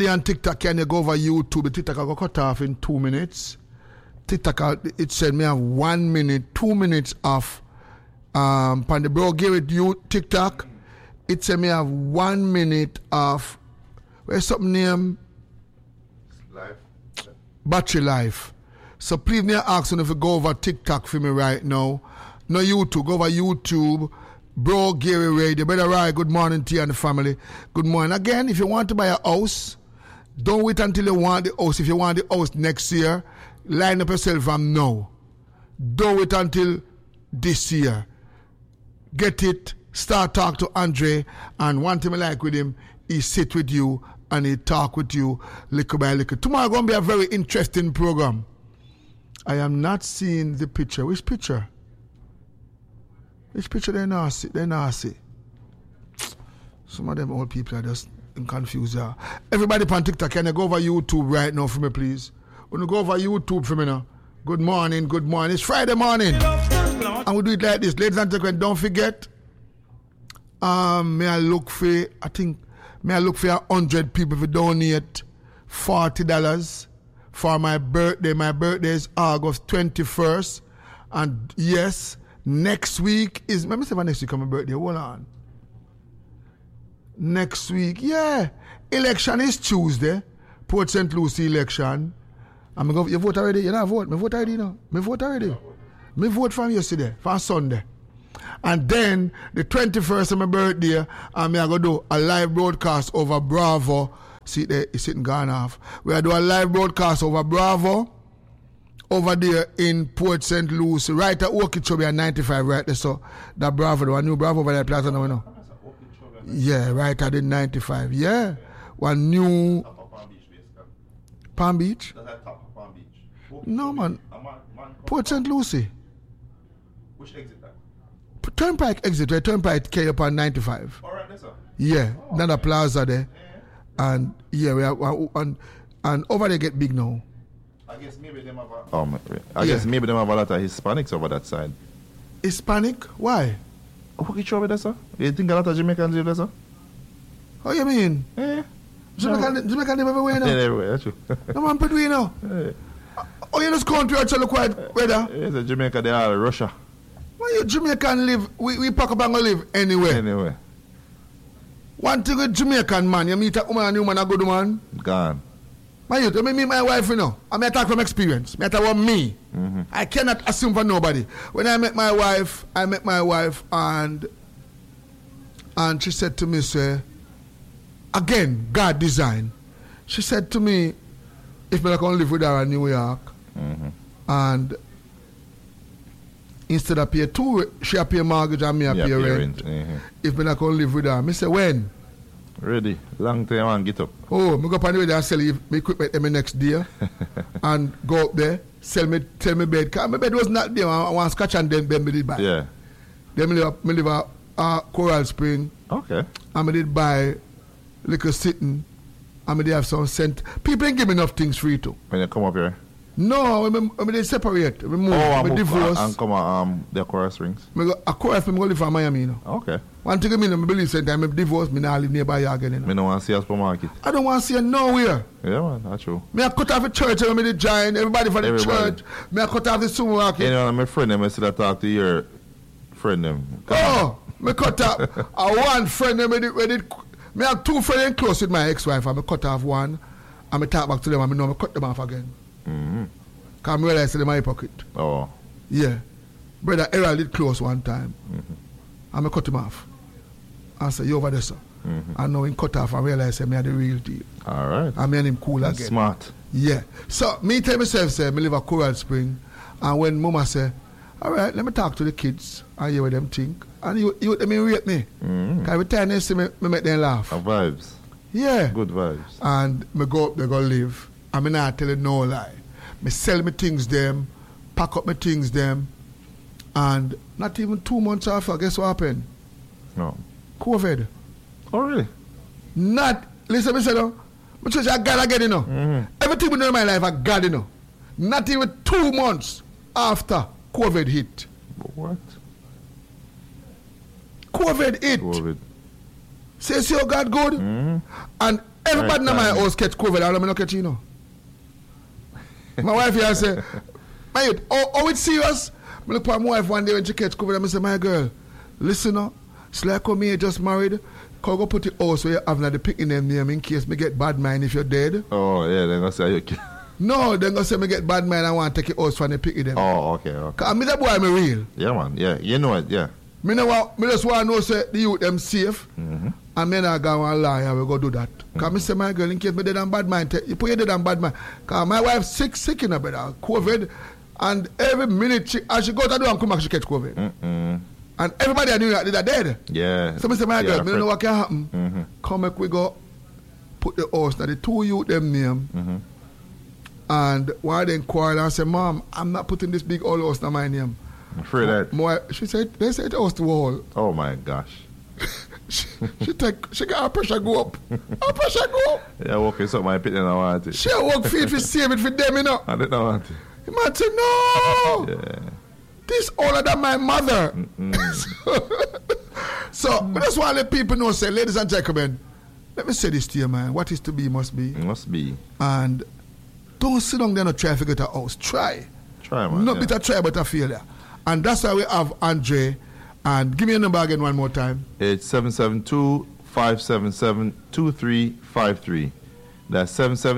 on TikTok, can you go over YouTube? The TikTok I go cut off in 2 minutes. TikTok, it said me have 1 minute, 2 minutes off. On the Bro Gary you TikTok, it said me have 1 minute off. Where's something name? Life. Battery life. So please me ask you if you go over TikTok for me right now. No YouTube, go over YouTube. Bro Gary Radio. Brother Rai, good morning to you and the family. Good morning. Again, if you want to buy a house, don't wait until you want the house. If you want the house next year, line up yourself from now. Don't wait until this year. Get it. Start talk to Andre. And one thing I like with him, he sit with you and he talk with you little by little. Tomorrow going to be a very interesting program. I am not seeing the picture. Which picture? Which picture they not see? They not see. Some of them old people are just confused. Yeah. Everybody on TikTok, can you go over YouTube right now for me, please? When you go over YouTube for me now. Good morning, good morning. It's Friday morning. And we do it like this. Ladies and gentlemen, don't forget. May I look for 100 people to donate $40 for my birthday. My birthday is August 21st. And yes, next week is, let me say next week on my birthday. Hold on. Next week, yeah. Election is Tuesday. Port St. Lucie election. And you vote already? You don't vote? I vote already, no? I vote already. I vote from yesterday, from Sunday. And then the 21st of my birthday, I'm going to do a live broadcast over Bravo. See there, it's sitting gone off. We're going to do a live broadcast over Bravo. Over there in Port St. Lucie, right at Okeechobee at 95, right there. So that Bravo, the one new Bravo over there, Plaza, no, no. Yeah, right at the 95. Yeah. One new. Palm Beach? Palm Beach. No, man. Port St. Lucie. Which exit that? Turnpike exit, where Turnpike came up on 95. All right, that's all. Yeah, another plaza there. Yeah. And yeah, we are, and over there get big now. I guess maybe them have a guess maybe them have a lot of Hispanics over that side. Hispanic? Why? Okeechobee there, sir? You think a lot of Jamaicans live there, sir? How you mean? Yeah. Jamaican live everywhere now? Yeah, everywhere, that's true. No man, put we now. Yeah. Oh, you just country actually quite weather? Yes, Jamaica, they are Russia. Why you Jamaican live? We pack up and go live anywhere. Anyway. One thing with Jamaican man, you meet a woman and you man a good man. Gone. My youth, I meet my wife, you know. I may talk from experience. I talk about me. Mm-hmm. I cannot assume for nobody. When I met my wife and she said to me, say, again, God design. She said to me, if I can live with her in New York, and instead of pay two, she pay mortgage and me pay rent. Mm-hmm. If I can live with her, I say, when? Ready. Long time and get up. Oh, I go up on the way and sell my equipment every next day and go up there, sell me bed. Because my bed was not there. I want to scratch and then me did buy. Yeah. Then I live at Coral Spring. Okay. And I did buy little sitting. And I did have some cent. People ain't give me enough things free too. When you come up here? No, I did separate. We move. I move divorce. And come the Coral Springs? A Coral Spring, I live in Miami. You know. Okay. One thing I mean, I believe sometimes I divorce, I now live nearby you again. You know? I don't want to see a supermarket. I don't want to see you nowhere. Yeah, man, that's true. I cut off the church and I join everybody for the church. I cut off the supermarket. Anyone, my friend, I still talk to your friend them. Oh, I cut off one friend. I have two friends close with my ex-wife. I cut off one and I talk back to them and I cut them off again. Mm-hmm. Because I realize they're my hypocrite. Oh. Yeah. Brother Errol did close one time. And I cut him off. I said, you over there, sir. And now he cut off and realize I had the real deal. All right. I made him cool That's again. Smart. Yeah. So, me tell myself, say, I live at Coral Spring. And when Mama say, all right, let me talk to the kids and hear what them think. And you rate me. Because every time they see me, I make them laugh. Vibes. Yeah. Good vibes. And I go up, they go live. And I not tell you no lie. I sell my things them, pack up my things them. And not even 2 months after, guess what happened? No. COVID. Oh, really? Not, listen, I said, no. But I got again, you know. Everything we know in my life, I got, you know. Not even 2 months after COVID hit. What? COVID hit. COVID. Say, see how God good? And everybody in my house catch COVID, I don't know catch you know. My wife here say, my youth, oh it's serious? I look at my wife one day when she catch COVID, I say, my girl, listen up, it's like how me just married. Can go put the house where you have the picking them name in case me get bad mind if you're dead. Oh, yeah, they're going to say you no, they're going to say me get bad mind and want to take it house for the picking them. Oh, okay. Because me that boy, me real. Yeah, man. Yeah, you know it, yeah. Me just want to know say the youth them safe. And me not go and lie and we go do that. Because me say, my girl, in case me dead and bad mind, you put your dead and bad mind. Because my wife sick in her bed, COVID. And every minute, as she go to do and come back, she catch COVID. And everybody I knew that they're dead. Yeah. So I say, my girl, me don't know what can happen. Come back, we go put the house now, the two youth them name. And one then quarrel and say, Mom, I'm not putting this big old house in my name. I'm afraid that. She said, they said house to wall. Oh my gosh. she got her pressure go up. Her pressure go up. Yeah, walking something my pit and I want it. She walk feet to save it for them, you know. I didn't want it. You might say, no. Yeah. This older than my mother. So, I just want to let people know, say, ladies and gentlemen, let me say this to you, man. What is to be must be. It must be. And don't sit down there and try to figure it out. Try. Try, man. Not better try, but a failure. And that's why we have Andre. And give me a number again one more time. It's 772-577-2353. That's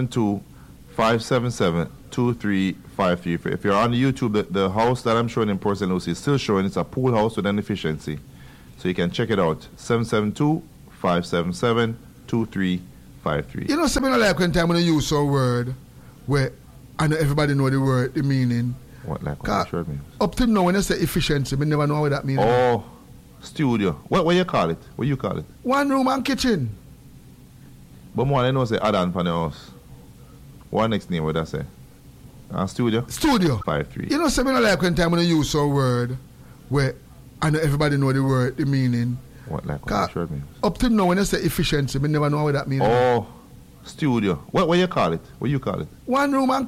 772-577-2353. If you're on the YouTube, the house that I'm showing in Port St. Lucie is still showing. It's a pool house with an efficiency. So you can check it out. 772-577-2353. You know, something like when time when you use some word where I know everybody know the word, the meaning. What like what word means? Up till now, when you say efficiency, we never know what that means. Oh, studio. What you call it? What you call it? One room and kitchen. But more I know say add on for the house. What next name would I say? Studio? Studio. 5-3. You know, something like when time when you use some word where I know everybody know the word, the meaning. What like what word means? Up till now, when you say efficiency, we never know what that means. Oh, studio. What you call it? What you call it? One room and